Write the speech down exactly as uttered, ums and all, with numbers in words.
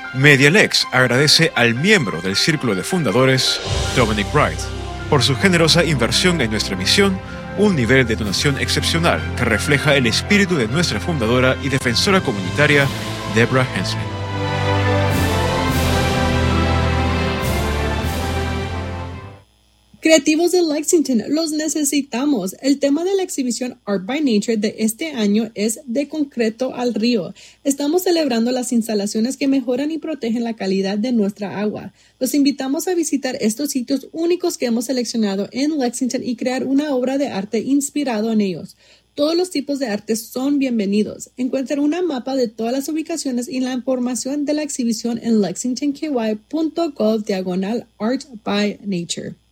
MediaLex agradece al miembro del Círculo de Fundadores, Dominic Wright, por su generosa inversión en nuestra misión, un nivel de donación excepcional que refleja el espíritu de nuestra fundadora y defensora comunitaria, Deborah Hensley. Creativos de Lexington, los necesitamos. El tema de la exhibición Art by Nature de este año es De concreto al río. Estamos celebrando las instalaciones que mejoran y protegen la calidad de nuestra agua. Los invitamos a visitar estos sitios únicos que hemos seleccionado en Lexington y crear una obra de arte inspirado en ellos. Todos los tipos de arte son bienvenidos. Encuentra una mapa de todas las ubicaciones y la información de la exhibición en lexington k y punto gov diagonal art by nature.